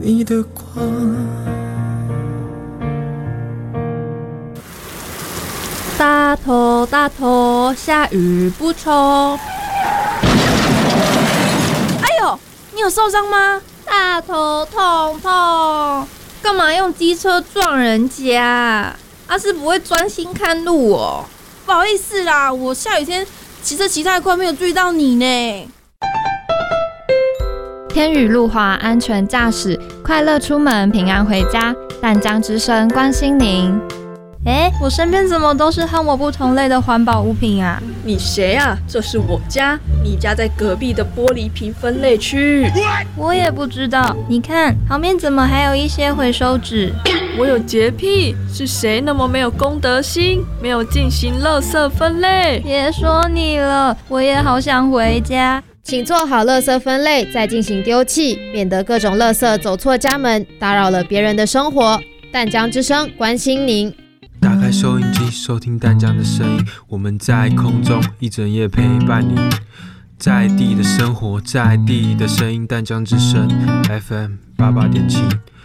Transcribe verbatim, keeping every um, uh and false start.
你的光。 大头大头，下雨不冲。 哎呦，你有受伤吗？ 大头痛痛，干嘛用机车撞人家？啊，是不会专心看路哦。 不好意思啦，我下雨天骑车骑太快，没有注意到你呢。 天雨路滑，安全驾驶，快乐出门，平安回家。淡江之声关心您。 哎，我身边怎么都是和我不同类的环保物品啊？ 你谁啊？这是我家，你家在隔壁的玻璃瓶分类区。 我也不知道，你看旁边怎么还有一些回收纸？ 我有洁癖，是谁那么没有公德心，没有进行垃圾分类？ 别说你了，我也好想回家。 请做好垃圾分类，再进行丢弃，免得各种垃圾走错家门，打扰了别人的生活。淡江之声关心您。 打开收音机，收听淡江的声音，我们在空中一整夜陪伴你，在地的生活，在地的声音，淡江之声 F M 八八点七。